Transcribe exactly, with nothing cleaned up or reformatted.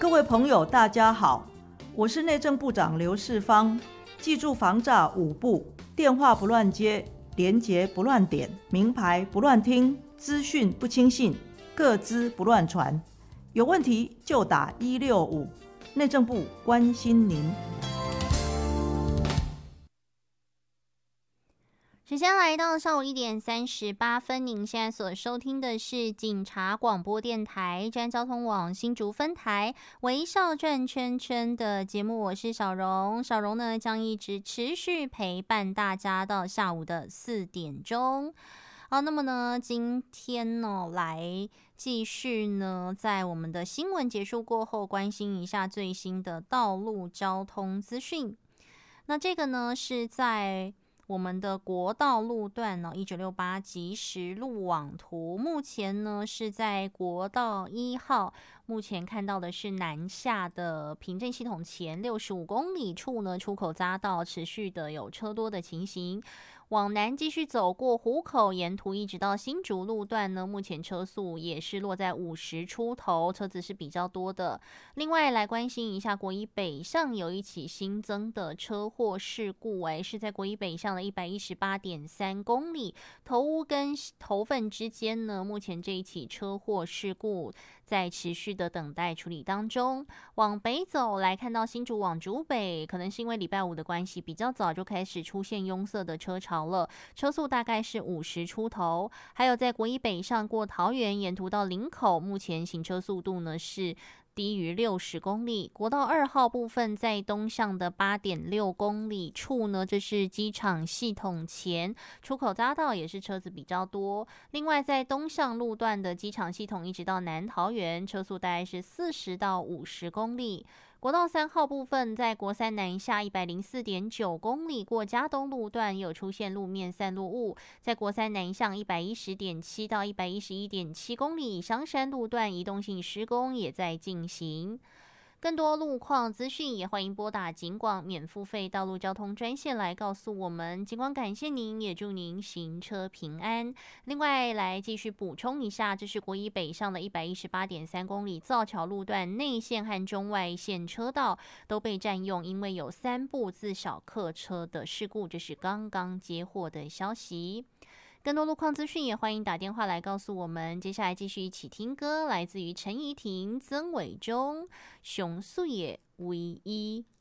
各位朋友大家好，我是内政部长刘世芳。记住防诈五不：电话不乱接，连结不乱点，名牌不乱听，资讯不轻信，个资不乱传。有问题就打一六五，内政部关心您。 时间来到上午一点三十八分，您现在所收听的是警察广播电台治安交通网新竹分台微笑转圈圈的节目，我是小荣。小荣呢将一直持续陪伴大家到下午的四点钟。好，那么呢，今天呢来继续呢，在我们的新闻结束过后，关心一下最新的道路交通资讯。那这个呢是在我们的国道路段呢，一九六八即时路网图，目前呢是在国道一号，目前看到的是南下的平镇系统前六十五公里处呢，出口匝道持续的有车多的情形。往南继续走过湖口，沿途一直到新竹路段呢，目前车速也是落在五十出头，车子是比较多的。另外来关心一下国一北上有一起新增的车祸事故，哎，是在国一北上的一百一十八点三公里，头屋跟头份之间呢，目前这一起车祸事故在持续的等待处理当中。往北走来看到新竹往竹北，可能是因为礼拜五的关系，比较早就开始出现拥塞的车潮了，车速大概是五十出头。还有在国一北上过桃园，沿途到林口，目前行车速度呢是低于六十公里。国道二号部分在东向的 八点六公里处呢，这是机场系统前出口匝道，也是车子比较多。另外在东向路段的机场系统一直到南桃园，车速大概是四十到五十公里。国道三号部分在国三南下 一百零四点九公里，过嘉东路段也有出现路面散落物，在国三南向 一百一十点七到 一百一十一点七公里，香山路段移动性施工也在进行。更多路况资讯也欢迎拨打警广免付费道路交通专线来告诉我们。警广感谢您，也祝您行车平安。另外来继续补充一下，这是国一北上的 一百一十八点三公里造桥路段内线和中外线车道都被占用，因为有三部自小客车的事故，这是刚刚接获的消息。更多路况资讯也欢迎打电话来告诉我们。接下来继续一起听歌，来自于陈怡婷、曾伟忠、熊素也唯一。